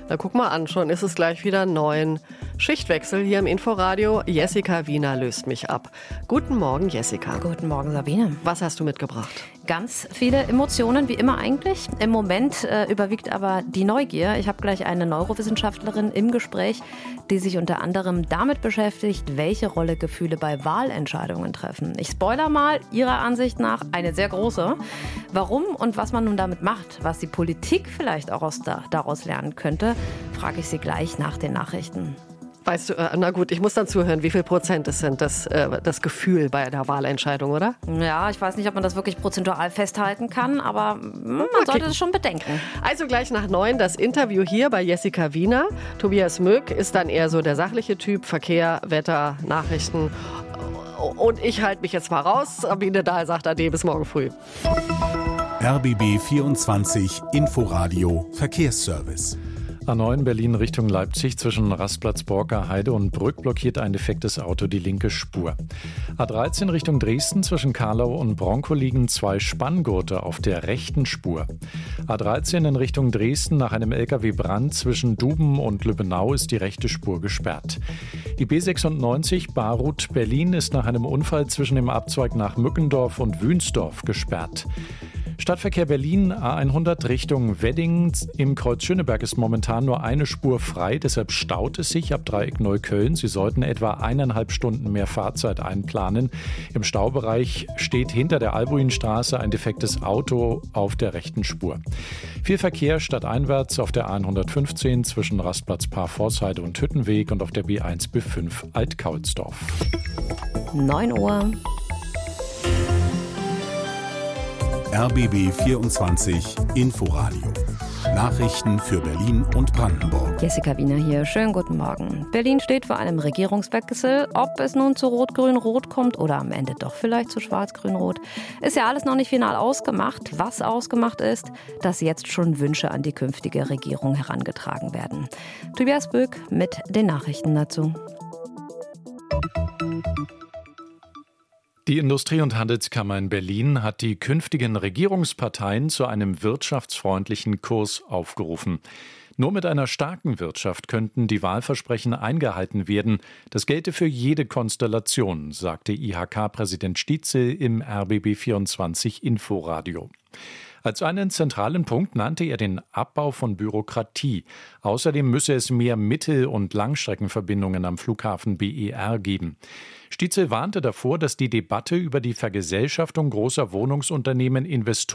Na guck mal an, schon ist es gleich wieder 9. Schichtwechsel hier im Inforadio. Jessica Wiener löst mich ab. Guten Morgen, Jessica. Guten Morgen, Sabine. Was hast du mitgebracht? Ganz viele Emotionen, wie immer eigentlich. Im Moment überwiegt aber die Neugier. Ich habe gleich eine Neurowissenschaftlerin im Gespräch, die sich unter anderem damit beschäftigt, welche Rolle Gefühle bei Wahlentscheidungen treffen. Ich spoiler mal, ihrer Ansicht nach eine sehr große. Warum und was man nun damit macht, was die Politik vielleicht auch daraus lernen könnte, frage ich sie gleich nach den Nachrichten. Weißt du, na gut, ich muss dann zuhören, wie viel Prozent es sind, das Gefühl bei der Wahlentscheidung, oder? Ja, ich weiß nicht, ob man das wirklich prozentual festhalten kann, aber man sollte es schon bedenken. Also gleich nach 9 das Interview hier bei Jessica Wiener. Tobias Möck ist dann eher so der sachliche Typ, Verkehr, Wetter, Nachrichten. Und ich halte mich jetzt mal raus. Sabine Dahl sagt Ade, bis morgen früh. RBB 24 Inforadio Verkehrsservice. A9 Berlin Richtung Leipzig zwischen Rastplatz Borker Heide und Brück blockiert ein defektes Auto die linke Spur. A13 Richtung Dresden zwischen Karlau und Bronco liegen 2 Spanngurte auf der rechten Spur. A13 in Richtung Dresden nach einem LKW-Brand zwischen Duben und Lübbenau ist die rechte Spur gesperrt. Die B96 Barut Berlin ist nach einem Unfall zwischen dem Abzweig nach Mückendorf und Wünsdorf gesperrt. Stadtverkehr Berlin, A100 Richtung Wedding. Im Kreuz Schöneberg ist momentan nur eine Spur frei, deshalb staut es sich ab Dreieck Neukölln. Sie sollten etwa 1,5 Stunden mehr Fahrzeit einplanen. Im Staubereich steht hinter der Albuinstraße ein defektes Auto auf der rechten Spur. Viel Verkehr stadteinwärts auf der A115 zwischen Rastplatz Paar-Vorsheide und Hüttenweg und auf der B1 B5 Alt-Kaulsdorf. 9 Uhr. RBB 24 Inforadio. Nachrichten für Berlin und Brandenburg. Jessica Wiener hier. Schönen guten Morgen. Berlin steht vor einem Regierungswechsel. Ob es nun zu Rot-Grün-Rot kommt oder am Ende doch vielleicht zu Schwarz-Grün-Rot, ist ja alles noch nicht final ausgemacht. Was ausgemacht ist, dass jetzt schon Wünsche an die künftige Regierung herangetragen werden. Tobias Böck mit den Nachrichten dazu. Die Industrie- und Handelskammer in Berlin hat die künftigen Regierungsparteien zu einem wirtschaftsfreundlichen Kurs aufgerufen. Nur mit einer starken Wirtschaft könnten die Wahlversprechen eingehalten werden. Das gelte für jede Konstellation, sagte IHK-Präsident Stietzel im RBB 24 Inforadio. Als einen zentralen Punkt nannte er den Abbau von Bürokratie. Außerdem müsse es mehr Mittel- und Langstreckenverbindungen am Flughafen BER geben. Stietzel warnte davor, dass die Debatte über die Vergesellschaftung großer Wohnungsunternehmen Investoren